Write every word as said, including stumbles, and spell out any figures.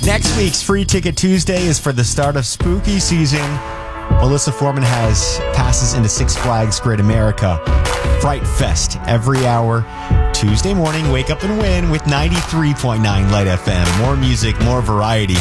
Next week's Free Ticket Tuesday is for the start of spooky season. Melissa Foreman has passes into Six Flags Great America Fright Fest every hour. Tuesday morning, wake up and win with ninety-three point nine Light F M. More music, more variety.